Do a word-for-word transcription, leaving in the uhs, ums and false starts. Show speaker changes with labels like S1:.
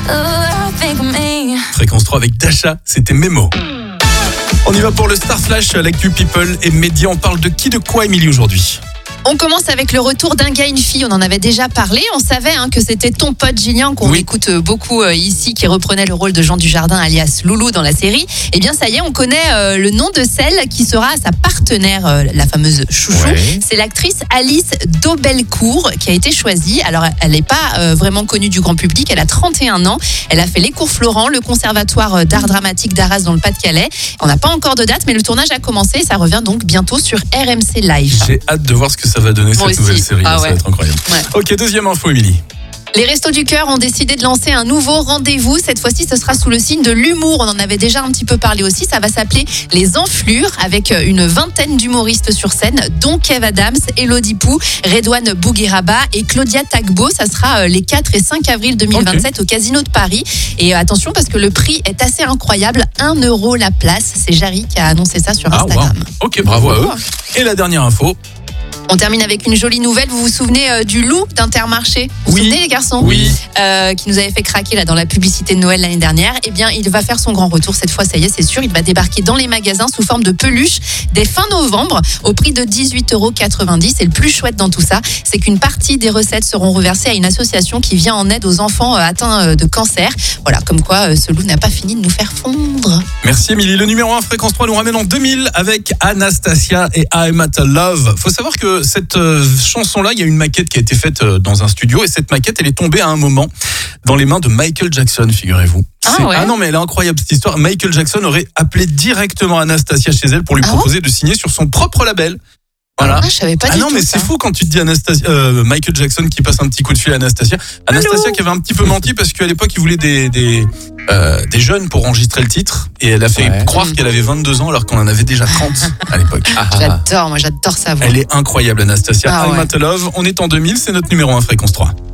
S1: Fréquence trois avec Dasha, c'était Memo. On y va pour le Star Flash, l'actu People et médias. On parle de qui, de quoi, Émilie, aujourd'hui?
S2: On commence avec le retour d'un gars et une fille. On en avait déjà parlé. On savait hein, que c'était ton pote Julien, qu'on
S1: Oui.
S2: écoute beaucoup euh, ici, qui reprenait le rôle de Jean Dujardin, alias Loulou, dans la série. Eh bien, ça y est, on connaît euh, le nom de celle qui sera sa partenaire, euh, la fameuse chouchou.
S1: Ouais.
S2: C'est l'actrice Alice Daubelcourt qui a été choisie. Alors, elle n'est pas euh, vraiment connue du grand public. Elle a trente et un ans. Elle a fait les cours Florent, le conservatoire d'art dramatique d'Arras dans le Pas-de-Calais. On n'a pas encore de date, mais le tournage a commencé. Ça revient donc bientôt sur R M C Live.
S1: J'ai hâte de voir ce que ça va donner,
S2: Moi
S1: cette
S2: aussi.
S1: nouvelle série.
S2: Ah
S1: Ça
S2: ouais.
S1: va être incroyable.
S2: Ouais.
S1: Ok, deuxième info, Émilie.
S2: Les Restos du Cœur ont décidé de lancer un nouveau rendez-vous. Cette fois-ci, ce sera sous le signe de l'humour. On en avait déjà un petit peu parlé aussi. Ça va s'appeler Les Enflures, avec une vingtaine d'humoristes sur scène, dont Kev Adams, Elodie Pou, Redouane Bougueraba et Claudia Tagbo. Ça sera les quatre et cinq avril deux mille vingt-sept okay. au Casino de Paris. Et attention, parce que le prix est assez incroyable. un euro la place. C'est Jarry qui a annoncé ça sur
S1: Ah,
S2: Instagram.
S1: wow. Ok, bravo à eux. Et la dernière info.
S2: On termine avec une jolie nouvelle. Vous vous souvenez euh, du loup d'Intermarché? Vous vous
S1: Oui.
S2: souvenez, les garçons?
S1: Oui.
S2: Euh, qui nous avait fait craquer là, dans la publicité de Noël l'année dernière. Eh bien, il va faire son grand retour. Cette fois, ça y est, c'est sûr. Il va débarquer dans les magasins sous forme de peluche dès fin novembre au prix de dix-huit euros quatre-vingt-dix. Et le plus chouette dans tout ça, c'est qu'une partie des recettes seront reversées à une association qui vient en aide aux enfants euh, atteints euh, de cancer. Voilà, comme quoi euh, ce loup n'a pas fini de nous faire fondre.
S1: Merci, Émilie. Le numéro un, Fréquence trois, nous ramène en deux mille avec Anastasia et I'm at Love. Faut savoir que cette euh, chanson-là, il y a une maquette qui a été faite euh, dans un studio et cette maquette, elle est tombée à un moment dans les mains de Michael Jackson, figurez-vous.
S2: Ah,
S1: C'est-
S2: ouais.
S1: ah non, mais elle est incroyable cette histoire. Michael Jackson aurait appelé directement Anastasia chez elle pour lui
S2: Ah
S1: proposer de signer sur son propre label. Voilà.
S2: Ah, je savais pas
S1: Ah
S2: du
S1: non,
S2: tout
S1: mais
S2: ça.
S1: c'est fou quand tu te dis Anastasia, euh, Michael Jackson qui passe un petit coup de fil à Anastasia. Anastasia qui avait un petit peu menti parce qu'à l'époque, il voulait des, des, euh, des jeunes pour enregistrer le titre. Et elle a fait
S3: Ouais.
S1: croire qu'elle avait vingt-deux ans alors qu'on en avait déjà trente à l'époque.
S2: J'adore, moi j'adore sa voix.
S1: Elle est incroyable, Anastasia.
S2: Ah
S1: I'm
S2: ouais.
S1: at Love. On est en deux mille, c'est notre numéro un, Fréquence trois.